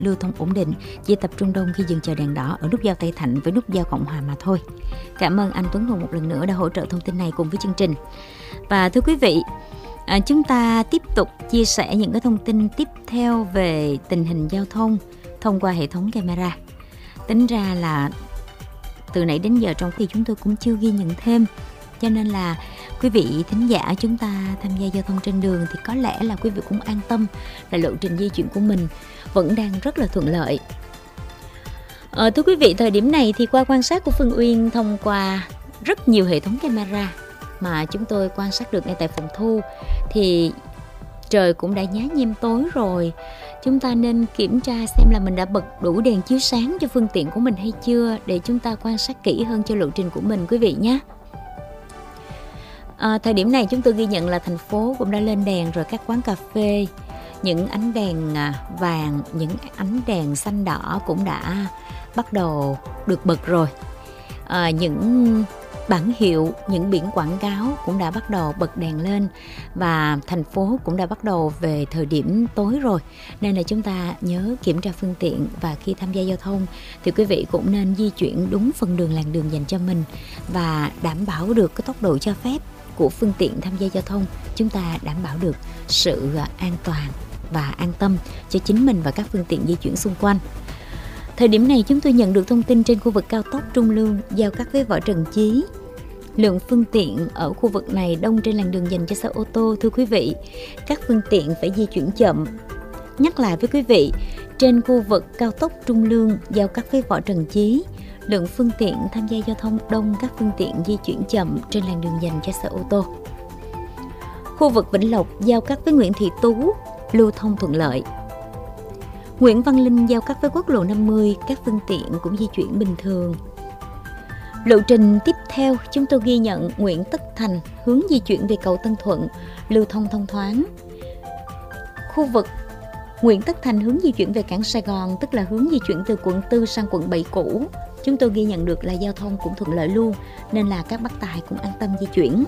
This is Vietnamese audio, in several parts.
lưu thông ổn định, chỉ tập trung đông khi dừng chờ đèn đỏ ở nút giao Tây Thạnh với nút giao Cộng Hòa mà thôi. Cảm ơn anh Tuấn Hùng một lần nữa đã hỗ trợ thông tin này cùng với chương trình. Và thưa quý vị, chúng ta tiếp tục chia sẻ những cái thông tin tiếp theo về tình hình giao thông thông qua hệ thống camera. Tính ra là từ nãy đến giờ trong khi chúng tôi cũng chưa ghi nhận thêm, cho nên là quý vị thính giả chúng ta tham gia giao thông trên đường thì có lẽ là quý vị cũng an tâm là lộ trình di chuyển của mình vẫn đang rất là thuận lợi. Thưa quý vị, thời điểm này thì qua quan sát của Phương Uyên thông qua rất nhiều hệ thống camera mà chúng tôi quan sát được ngay tại phòng thu thì trời cũng đã nhá nhem tối rồi. Chúng ta nên kiểm tra xem là mình đã bật đủ đèn chiếu sáng cho phương tiện của mình hay chưa để chúng ta quan sát kỹ hơn cho lộ trình của mình quý vị nhé. Thời điểm này chúng tôi ghi nhận là thành phố cũng đã lên đèn rồi, các quán cà phê, những ánh đèn vàng, những ánh đèn xanh đỏ cũng đã bắt đầu được bật rồi. Những bảng hiệu, những biển quảng cáo cũng đã bắt đầu bật đèn lên và thành phố cũng đã bắt đầu về thời điểm tối rồi. Nên là chúng ta nhớ kiểm tra phương tiện và khi tham gia giao thông thì quý vị cũng nên di chuyển đúng phần đường làn đường dành cho mình và đảm bảo được cái tốc độ cho phép của phương tiện tham gia giao thông. Chúng ta đảm bảo được sự an toàn và an tâm cho chính mình và các phương tiện di chuyển xung quanh. Thời điểm này chúng tôi nhận được thông tin trên khu vực cao tốc Trung Lương giao cắt với Võ Trần Chí. Lượng phương tiện ở khu vực này đông trên làn đường dành cho xe ô tô. Thưa quý vị, các phương tiện phải di chuyển chậm. Nhắc lại với quý vị, trên khu vực cao tốc Trung Lương giao cắt với Võ Trần Chí, lượng phương tiện tham gia giao thông đông, các phương tiện di chuyển chậm trên làn đường dành cho xe ô tô. Khu vực Vĩnh Lộc giao cắt với Nguyễn Thị Tú, lưu thông thuận lợi. Nguyễn Văn Linh giao cắt với quốc lộ 50, các phương tiện cũng di chuyển bình thường. Lộ trình tiếp theo chúng tôi ghi nhận Nguyễn Tất Thành hướng di chuyển về cầu Tân Thuận, lưu thông thông thoáng. Khu vực Nguyễn Tất Thành hướng di chuyển về cảng Sài Gòn, tức là hướng di chuyển từ quận 4 sang quận 7 cũ. Chúng tôi ghi nhận được là giao thông cũng thuận lợi luôn, nên là các bác tài cũng an tâm di chuyển.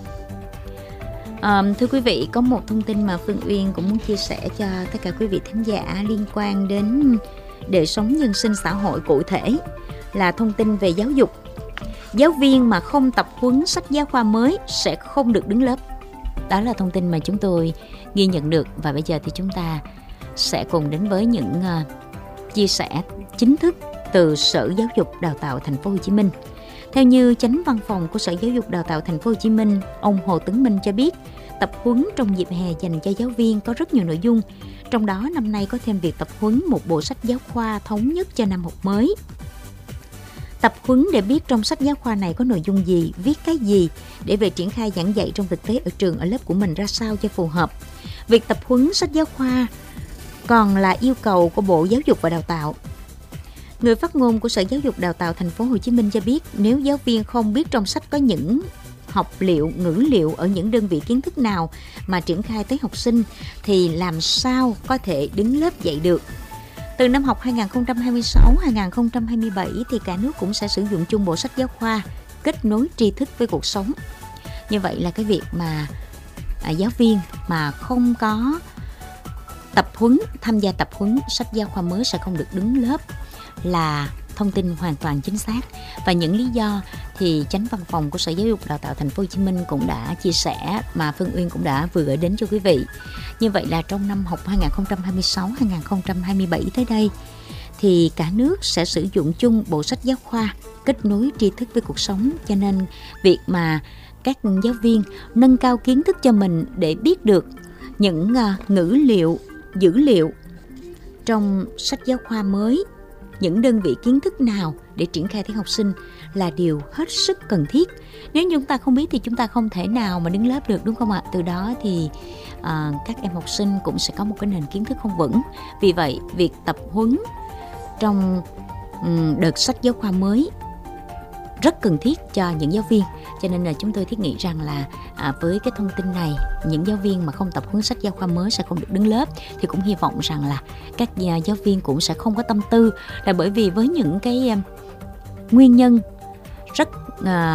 Thưa quý vị, có một thông tin mà Phương Uyên cũng muốn chia sẻ cho tất cả quý vị thính giả liên quan đến đời sống nhân sinh xã hội, cụ thể là thông tin về giáo dục. Giáo viên mà không tập huấn sách giáo khoa mới sẽ không được đứng lớp. Đó là thông tin mà chúng tôi ghi nhận được và bây giờ thì chúng ta sẽ cùng đến với những chia sẻ chính thức từ Sở Giáo dục Đào tạo Thành phố Hồ Chí Minh. Theo như Chánh Văn phòng của Sở Giáo dục Đào tạo Thành phố Hồ Chí Minh, ông Hồ Tấn Minh cho biết, tập huấn trong dịp hè dành cho giáo viên có rất nhiều nội dung. Trong đó năm nay có thêm việc tập huấn một bộ sách giáo khoa thống nhất cho năm học mới. Tập huấn để biết trong sách giáo khoa này có nội dung gì, viết cái gì để về triển khai giảng dạy trong thực tế ở trường, ở lớp của mình ra sao cho phù hợp. Việc tập huấn sách giáo khoa còn là yêu cầu của Bộ Giáo dục và Đào tạo. Người phát ngôn của Sở Giáo dục Đào tạo Thành phố Hồ Chí Minh cho biết, nếu giáo viên không biết trong sách có những học liệu, ngữ liệu ở những đơn vị kiến thức nào mà triển khai tới học sinh thì làm sao có thể đứng lớp dạy được. Từ năm học 2026-2027 thì cả nước cũng sẽ sử dụng chung bộ sách giáo khoa kết nối tri thức với cuộc sống. Như vậy là cái việc mà giáo viên mà không có tập huấn, tham gia tập huấn sách giáo khoa mới sẽ không được đứng lớp là thông tin hoàn toàn chính xác. Và những lý do thì Chánh Văn phòng của Sở Giáo dục Đào tạo Thành phố Hồ Chí Minh cũng đã chia sẻ mà Phương Uyên cũng đã vừa gửi đến cho quý vị. Như vậy là trong năm học 2026-2027 tới đây thì cả nước sẽ sử dụng chung bộ sách giáo khoa kết nối tri thức với cuộc sống, cho nên việc mà các giáo viên nâng cao kiến thức cho mình để biết được những ngữ liệu, dữ liệu trong sách giáo khoa mới, những đơn vị kiến thức nào để triển khai tới học sinh là điều hết sức cần thiết. Nếu như chúng ta không biết thì chúng ta không thể nào mà đứng lớp được, đúng không ạ? Từ đó thì các em học sinh cũng sẽ có một cái nền kiến thức không vững. Vì vậy, việc tập huấn trong đợt sách giáo khoa mới rất cần thiết cho những giáo viên. Cho nên là chúng tôi thiết nghĩ rằng là với cái thông tin này, những giáo viên mà không tập huấn sách giáo khoa mới sẽ không được đứng lớp. Thì cũng hy vọng rằng là các giáo viên cũng sẽ không có tâm tư, là bởi vì với những cái nguyên nhân rất